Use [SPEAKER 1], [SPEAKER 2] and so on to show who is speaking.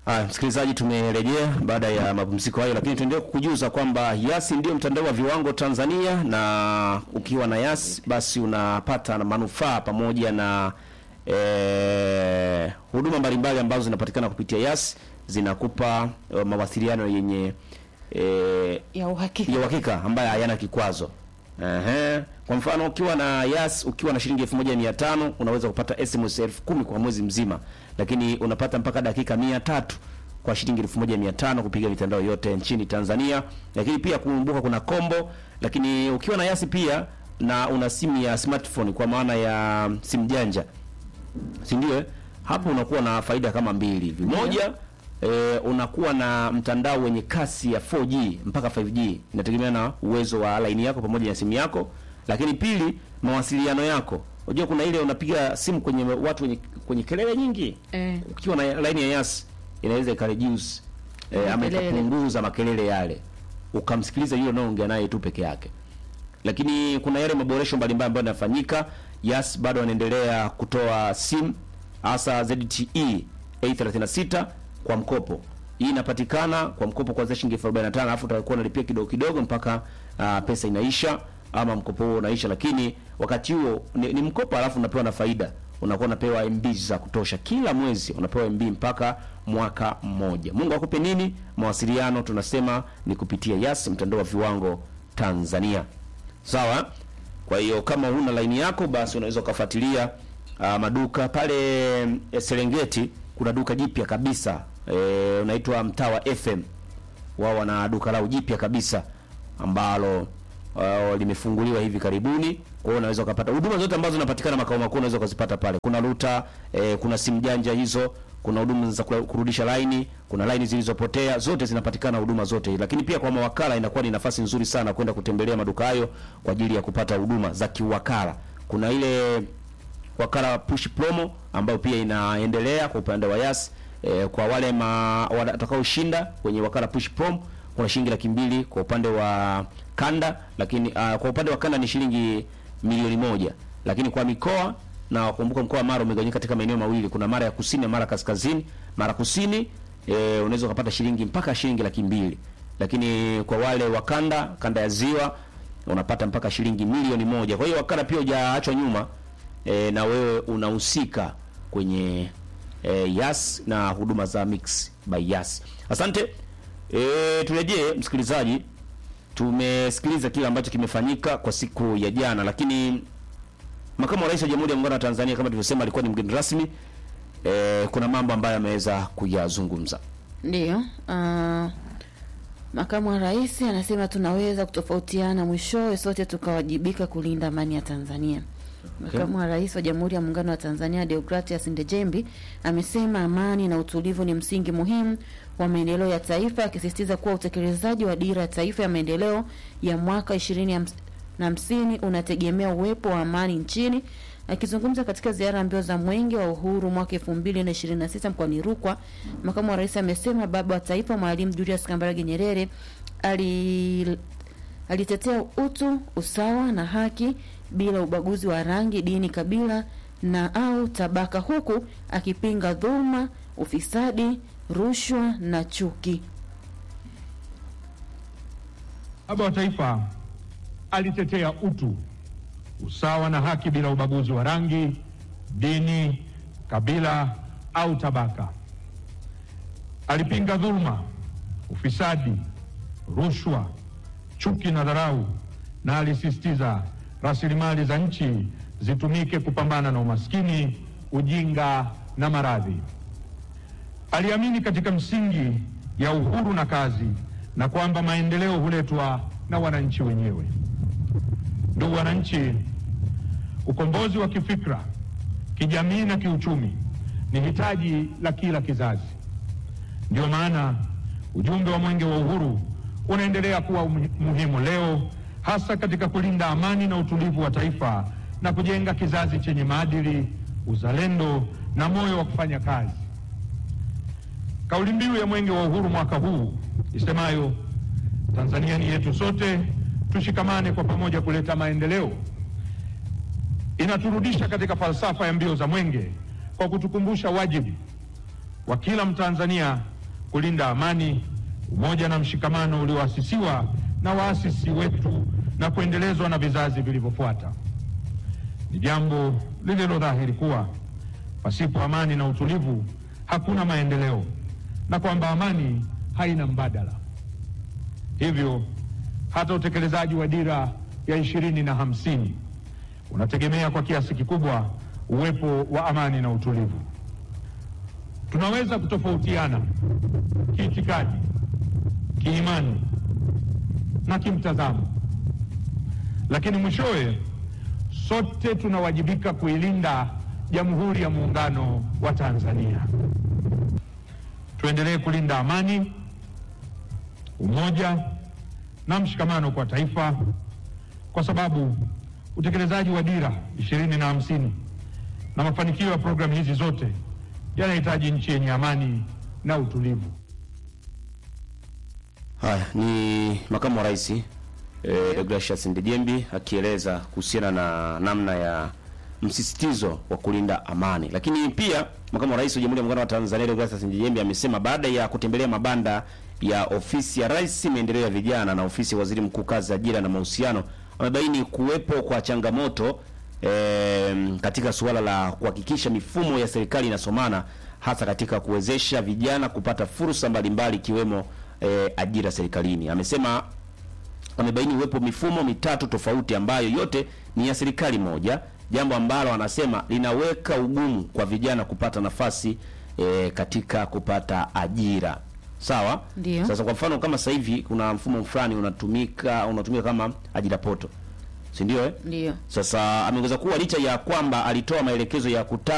[SPEAKER 1] Msikilizaji, tumerejea baada ya mapumziko hayo, lakini tuendelee kukujuza kwamba Yas ndio mtandao wa viwango Tanzania, na ukiwa na Yas basi unapata na manufaa pamoja na huduma mbalimbali ambazo zinapatikana kupitia Yas, zinakupa mawasiliano yenye
[SPEAKER 2] ya uhakika
[SPEAKER 1] ambayo hayana kikwazo. Kwa mfano ukiwa na Yas, ukiwa na shilingi 1500 unaweza kupata SMS 10,000 kwa mwezi mzima, lakini unapata mpaka dakika 300 kwa shilingi 1500 kupiga mitandao yote nchini Tanzania. Lakini pia kumbuka kuna combo, lakini ukiwa na Yas pia na una simu ya smartphone kwa maana ya simu janja, si ndio? Hapo unakuwa na faida kama mbili hivi. Moja, unakuwa na mtandao wenye kasi ya 4G mpaka 5G, inategemea na uwezo wa line yako pamoja na simu yako. Lakini pili, mawasiliano yako. Unajua kuna ile unapiga simu kwenye watu kwenye kelele nyingi. Ukiwa na line ya Yas inaweza ikareduce ama ikapunguza makelele yale, ukamsikiliza yule unaoongea naye tu peke yake. Lakini kuna yale maboresho mbalimbali ambayo yanafanyika. Yas bado wanaendelea kutoa simu hasa ZTE A36 kwa mkopo. Hii inapatikana kwa mkopo kuanzia shilingi 45,000, alafu utakuwa unalipia kidogo kidogo mpaka pesa inaisha ama mkopo huo unaisha. Lakini wakati huo ni mkopo, alafu unapewa na faida. Unakuwa unapewa MB za kutosha kila mwezi, unapewa MB mpaka mwaka mmoja. Mungu akupe nini? Mawasiliano tunasema ni kupitia Yas, mtandao wa viwango Tanzania. Sawa? Kwa hiyo kama huna line yako, basi unaweza kufuatilia maduka pale Serengeti. Kuna duka jipya kabisa unaitwa Mtaa wa FM. Wao wana duka lao jipya kabisa ambalo limefunguliwa hivi karibuni. Kwa hiyo unaweza kupata huduma zote ambazo zinapatikana makao makuu, unaweza kuzipata pale. Kuna router, kuna simu janja hizo, kuna huduma za kurudisha line, kuna line zilizopotea, zote zinapatikana huduma zote. Lakini pia kwa mawakala inakuwa ni nafasi nzuri sana kwenda kutembelea maduka hayo kwa ajili ya kupata huduma za kiwakala. Kuna ile wakala push promo ambayo pia inaendelea kwa upande wa Yas. Kwa wale watakaoshinda kwenye wakala push promo kuna shilingi 200,000 kwa upande wa kanda, lakini kwa upande wa kanda ni shilingi 1,000,000. Lakini kwa mikoa, na wakumbuka mkoa wa Mara umegawanyika katika maeneo mawili, kuna Mara ya Kusini na Mara Kaskazini. Mara Kusini unaweza kupata shilingi mpaka shilingi 200,000. Lakini kwa wale wa kanda ya Ziwa unapata mpaka shilingi 1,000,000. Kwa hiyo wakala pia hujaachwa nyuma, na wewe unahusika kwenye Yas na huduma za Mix by Yas. Asante. Turejee msikilizaji, tumesikiliza kile ambacho kimefanyika kwa siku ya jana, lakini Makamu wa Rais wa Jamhuri ya Muungano wa Tanzania kama tulivyosema alikuwa ni mgeni rasmi. Kuna mambo ambayo ameweza kuyazungumza.
[SPEAKER 2] Ndio. Makamu wa Rais anasema tunaweza kutofautiana, mwishowe sote tukawajibika kulinda amani ya Tanzania. Makamu wa Rais wa Jamhuri ya Muungano wa Tanzania Deogratias Ndejembi amesema amani na utulivu ni msingi muhimu wa maendeleo ya taifa, akisisitiza kuwa utekelezaji wa dira ya taifa ya maendeleo ya mwaka 2050 unategemea uwepo wa amani nchini. Akizungumza katika ziara mbio za Mwenge wa Uhuru mwaka 2026 mkoani Rukwa, Makamu wa Rais amesema baba wa taifa Mwalimu Julius Kambarage Nyerere alitetea utu, usawa na haki bila ubaguzi wa rangi, dini, kabila na au tabaka, huku akipinga dhulma, ufisadi, rushwa na chuki.
[SPEAKER 3] Baba wa taifa alitetea utu, usawa na haki bila ubaguzi wa rangi, dini, kabila au tabaka. Alipinga dhulma, ufisadi, rushwa, chuki na dharau, na alisisitiza rasilimali za nchi zitumike kupambana na umaskini, ujinga na maradhi. Aliamini katika msingi ya uhuru na kazi, na kwamba maendeleo huletwa na wananchi wenyewe. Ndugu wananchi, ukombozi wa kifikra, kijamii na kiuchumi ni hitaji la kila kizazi. Ndio maana ujumbe wa Mwenge wa Uhuru unaendelea kuwa muhimu leo, hasa katika kulinda amani na utulivu wa taifa na kujenga kizazi chenye maadili, uzalendo na moyo wa kufanya kazi. Kauli mbiu ya Mwenge wa Uhuru mwaka huu isemayo Tanzania ni yetu sote, tushikamane kwa pamoja kuleta maendeleo, inaturudisha katika falsafa ya mbio za Mwenge kwa kutukumbusha wajibu wa kila Mtanzania kulinda amani, umoja na mshikamano ulioasisiwa na waasisi wetu na kuendelezwa na vizazi vilivyofuata. Ni jambo lililo dhahiri kuwa pasipo amani na utulivu hakuna maendeleo, na kwamba amani haina mbadala. Hivyo hata utekelezaji wa dira ya 2050 unategemea kwa kiasi kikubwa uwepo wa amani na utulivu. Tunaweza kutofautiana kiitikadi, kiimani na kimtazamo, lakini mwishowe sote tunawajibika kuilinda Jamhuri ya Muungano wa Tanzania. Tuendelee kulinda amani, umoja na mshikamano kwa taifa, kwa sababu utekelezaji wa dira 2050 na mafanikio ya programu hizi zote yanahitaji nchi yenye amani na utulivu.
[SPEAKER 1] Haya ni makamu wa rais Deogratias Ndejembi akieleza kuhusiana na namna ya msisitizo wa kulinda amani. Lakini pia makamu wa rais wa Jamhuri ya Muungano wa Tanzania Deogratias Ndejembi amesema baada ya kutembelea mabanda ya ofisi ya Rais maendeleo ya vijana na ofisi ya Waziri Mkuu kazi, ajira na mahusiano, amebaini kuwepo kwa changamoto katika suala la kuhakikisha mifumo ya serikali inasomana, hasa katika kuwezesha vijana kupata fursa mbalimbali ikiwemo ajira serikalini. Amesema amebaini uwepo mifumo mitatu tofauti ambayo yote ni ya serikali moja, jambo ambalo anasema linaweka ugumu kwa vijana kupata nafasi katika kupata ajira. Sawa?
[SPEAKER 2] Ndiyo.
[SPEAKER 1] Sasa kwa mfano kama sasa hivi kuna mfumo fulani unatumika kama ajira poto. Si ndio?
[SPEAKER 2] Ndiyo.
[SPEAKER 1] Sasa ameongeza kuwa licha ya kwamba alitoa maelekezo ya